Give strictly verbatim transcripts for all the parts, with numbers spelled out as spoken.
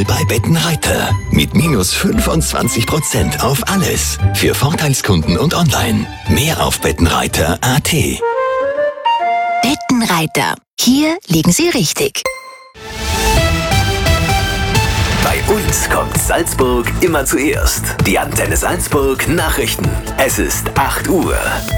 Bei Bettenreiter mit minus fünfundzwanzig Prozent auf alles. Für Vorteilskunden und online. Mehr auf bettenreiter punkt a t. Bettenreiter. Hier liegen Sie richtig. Bei uns kommt Salzburg immer zuerst. Die Antenne Salzburg Nachrichten. Es ist acht Uhr.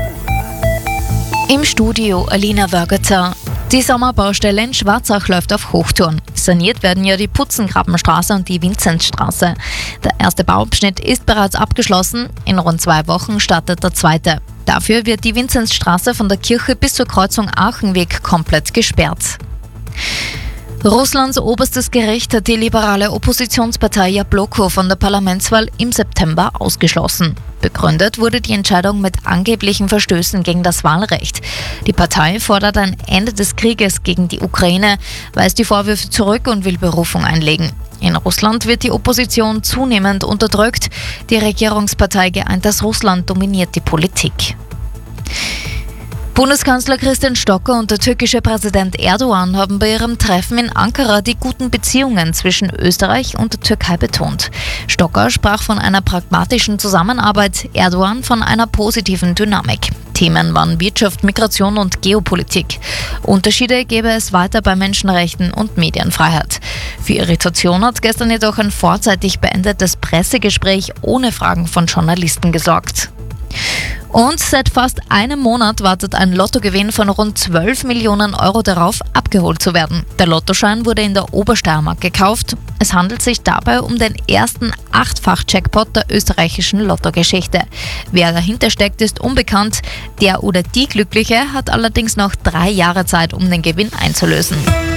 Im Studio Alina Wörgetzer. Die Sommerbaustelle in Schwarzach läuft auf Hochtouren. Saniert werden ja die Putzengrabenstraße und die Vinzenzstraße. Der erste Bauabschnitt ist bereits abgeschlossen. In rund zwei Wochen startet der zweite. Dafür wird die Vinzenzstraße von der Kirche bis zur Kreuzung Achenweg komplett gesperrt. Russlands oberstes Gericht hat die liberale Oppositionspartei Jabloko von der Parlamentswahl im September ausgeschlossen. Begründet wurde die Entscheidung mit angeblichen Verstößen gegen das Wahlrecht. Die Partei fordert ein Ende des Krieges gegen die Ukraine, weist die Vorwürfe zurück und will Berufung einlegen. In Russland wird die Opposition zunehmend unterdrückt. Die Regierungspartei Geeintes Russland dominiert die Politik. Bundeskanzler Christian Stocker und der türkische Präsident Erdogan haben bei ihrem Treffen in Ankara die guten Beziehungen zwischen Österreich und der Türkei betont. Stocker sprach von einer pragmatischen Zusammenarbeit, Erdogan von einer positiven Dynamik. Themen waren Wirtschaft, Migration und Geopolitik. Unterschiede gäbe es weiter bei Menschenrechten und Medienfreiheit. Für Irritation hat gestern jedoch ein vorzeitig beendetes Pressegespräch ohne Fragen von Journalisten gesorgt. Und seit fast einem Monat wartet ein Lottogewinn von rund zwölf Millionen Euro darauf, abgeholt zu werden. Der Lottoschein wurde in der Obersteiermark gekauft. Es handelt sich dabei um den ersten Achtfach-Jackpot der österreichischen Lottogeschichte. Wer dahinter steckt, ist unbekannt. Der oder die Glückliche hat allerdings noch drei Jahre Zeit, um den Gewinn einzulösen.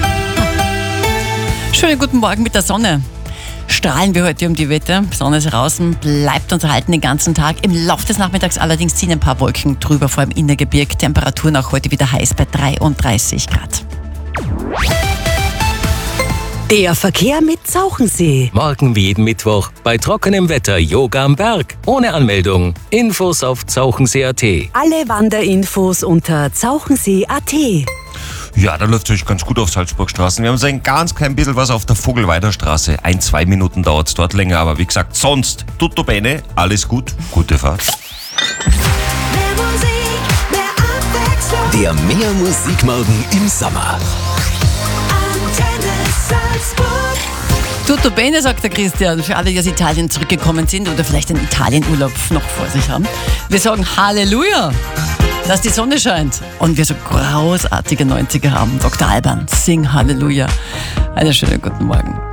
Schönen guten Morgen mit der Sonne. Strahlen wir heute um die Wette. Sonne ist draußen, bleibt uns erhalten den ganzen Tag. Im Laufe des Nachmittags allerdings ziehen ein paar Wolken drüber, vor allem in der Gebirg. Temperaturen auch heute wieder heiß bei dreiunddreißig Grad. Der Verkehr mit Zauchensee. Morgen wie jeden Mittwoch bei trockenem Wetter Yoga am Berg. Ohne Anmeldung. Infos auf zauchensee punkt a t. Alle Wanderinfos unter zauchensee punkt a t. Ja, da läuft es euch ganz gut auf Salzburgstraßen. Wir haben so ein ganz klein bisschen was auf der Vogelweiderstraße. Ein, zwei Minuten dauert es dort länger, aber wie gesagt, sonst tutto bene, alles gut, gute Fahrt. Der Mehr Musikmorgen im Sommer. Tutto bene, sagt der Christian, für alle, die aus Italien zurückgekommen sind oder vielleicht einen Italienurlaub noch vor sich haben. Wir sagen Halleluja, dass die Sonne scheint und wir so großartige neunziger haben. Doktor Alban, sing Halleluja. Einen schönen guten Morgen.